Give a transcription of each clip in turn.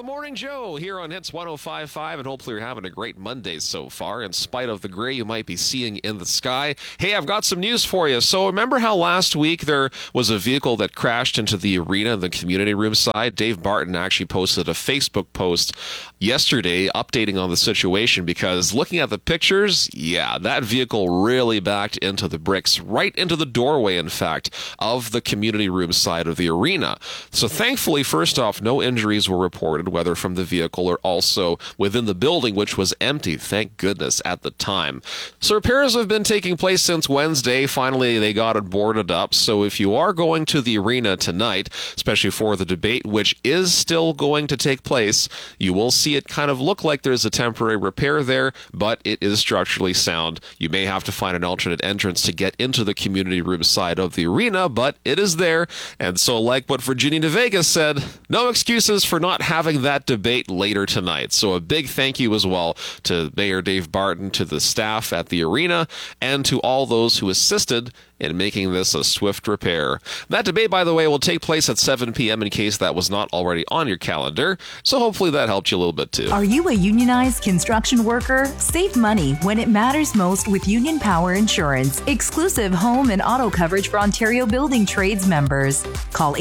the Morning Joe here on Hits 105.5, and hopefully you're having a great Monday so far, in spite of the gray you might be seeing in the sky. Hey, I've got some news for you. So remember how last week there was a vehicle that crashed into the arena in the community room side? Dave Barton actually posted a Facebook post yesterday updating on the situation, because looking at the pictures, yeah, that vehicle really backed into the bricks, right into the doorway, in fact, of the community room side of the arena. So thankfully, first off, no injuries were reported, whether from the vehicle or also within the building, which was empty, thank goodness, at the time. So repairs have been taking place since Wednesday. Finally, they got it boarded up. So if you are going to the arena tonight, especially for the debate, which is still going to take place, you will see it kind of look like there's a temporary repair there, but it is structurally sound. You may have to find an alternate entrance to get into the community room side of the arena, but it is there. And so, like what Virginia de Vega said, no excuses for not having that debate later tonight. So a big thank you as well to Mayor Dave Barton, to the staff at the arena, and to all those who assisted in making this a swift repair. That debate, by the way, will take place at 7 p.m. in case that was not already on your calendar. So hopefully that helped you a little bit too. Are you a unionized construction worker? Save money when it matters most with Union Power Insurance. Exclusive home and auto coverage for Ontario Building Trades members. Call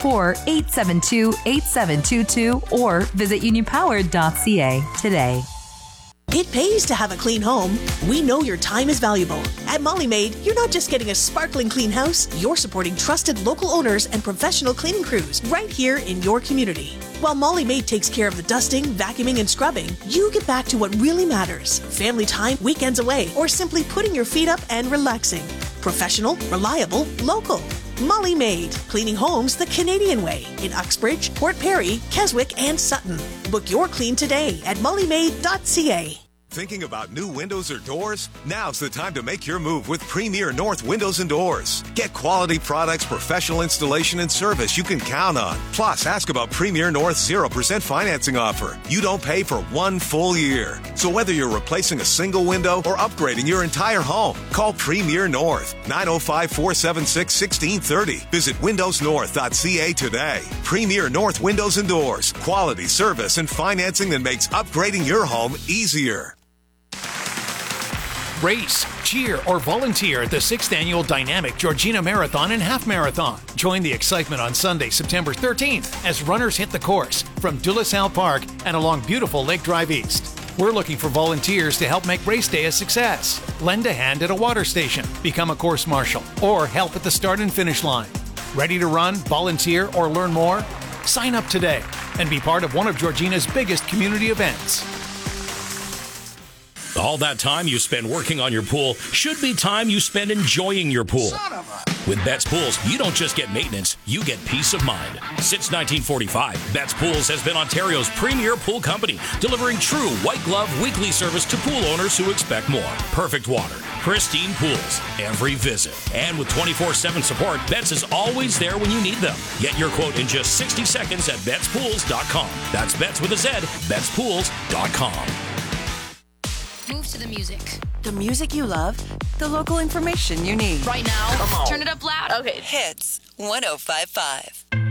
844-872-8722 or visit unionpower.ca today. It pays to have a clean home. We know your time is valuable. At Molly Maid, you're not just getting a sparkling clean house, you're supporting trusted local owners and professional cleaning crews right here in your community. While Molly Maid takes care of the dusting, vacuuming, and scrubbing, you get back to what really matters: family time, weekends away, or simply putting your feet up and relaxing. Professional, reliable, local. Molly Maid, cleaning homes the Canadian way in Uxbridge, Port Perry, Keswick, and Sutton. Book your clean today at mollymaid.ca. Thinking about new windows or doors? Now's the time to make your move with Premier North Windows and Doors. Get quality products, professional installation, and service you can count on. Plus, ask about Premier North's 0% financing offer. You don't pay for 1 full year. So whether you're replacing a single window or upgrading your entire home, call Premier North, 905-476-1630. Visit windowsnorth.ca today. Premier North Windows and Doors. Quality, service, and financing that makes upgrading your home easier. Race, cheer, or volunteer at the 6th Annual Dynamic Georgina Marathon and Half Marathon. Join the excitement on Sunday, September 13th, as runners hit the course from De La Salle Park and along beautiful Lake Drive East. We're looking for volunteers to help make race day a success. Lend a hand at a water station, become a course marshal, or help at the start and finish line. Ready to run, volunteer, or learn more? Sign up today and be part of one of Georgina's biggest community events. All that time you spend working on your pool should be time you spend enjoying your pool. With Betts Pools, you don't just get maintenance, you get peace of mind. Since 1945, Betts Pools has been Ontario's premier pool company, delivering true white glove weekly service to pool owners who expect more. Perfect water, pristine pools, every visit. And with 24/7 support, Betts is always there when you need them. Get your quote in just 60 seconds at BettsPools.com. That's Betts with a Z, BettsPools.com. Move to the music. The music you love, the local information you need. Right now, turn it up loud. Okay. Hits 105.5.